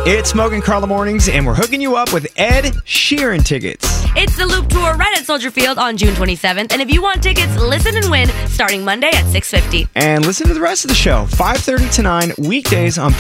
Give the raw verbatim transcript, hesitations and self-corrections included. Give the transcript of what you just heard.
It's Smoke and Carla Mornings, and we're hooking you up with Ed Sheeran tickets. It's the Loop Tour right at Soldier Field on June twenty-seventh. And if you want tickets, listen and win starting Monday at six fifty. And listen to the rest of the show, five thirty to nine, weekdays on